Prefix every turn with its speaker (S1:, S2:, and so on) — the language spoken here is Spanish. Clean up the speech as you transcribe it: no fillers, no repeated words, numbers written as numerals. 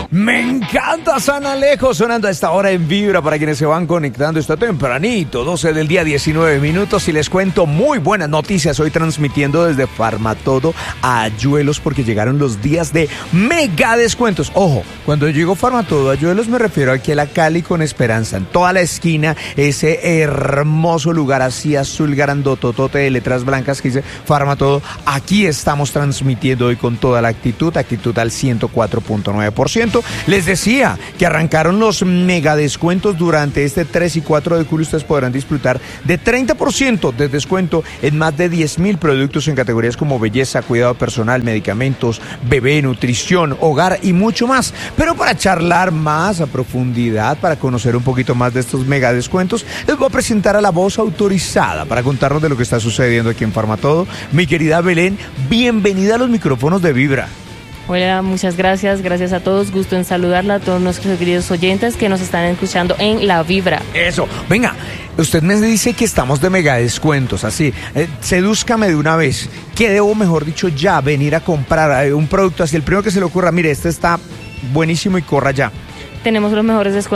S1: Me encanta San Alejo sonando a esta hora en Vibra para quienes se van conectando esta tempranito, 12 del día, 19 minutos, y les cuento muy buenas noticias. Hoy transmitiendo desde Farmatodo a Ayuelos porque llegaron los días de mega descuentos. Ojo, cuando llego Farmatodo a Ayuelos me refiero aquí a la Cali con Esperanza, en toda la esquina, ese hermoso lugar así azul grandototote de letras blancas que dice Farmatodo. Aquí estamos transmitiendo hoy con toda la actitud al 104.9%. Les decía que arrancaron los mega descuentos durante este 3 y 4 de julio. Ustedes podrán disfrutar de 30% de descuento en más de 10,000 productos en categorías como belleza, cuidado personal, medicamentos, bebé, nutrición, hogar y mucho más. Pero para charlar más a profundidad, para conocer un poquito más de estos mega descuentos, les voy a presentar a la voz autorizada para contarnos de lo que está sucediendo aquí en Farmatodo. Mi querida Belén, bienvenida a los micrófonos de Vibra.
S2: Hola, muchas gracias a todos, gusto en saludarla, a todos nuestros queridos oyentes que nos están escuchando en La Vibra.
S1: Eso, venga, usted me dice que estamos de mega descuentos, así, sedúzcame de una vez, ¿qué debo, mejor dicho, ya venir a comprar un producto así, el primero que se le ocurra, mire, este está buenísimo y corra ya?
S2: Tenemos los mejores descuentos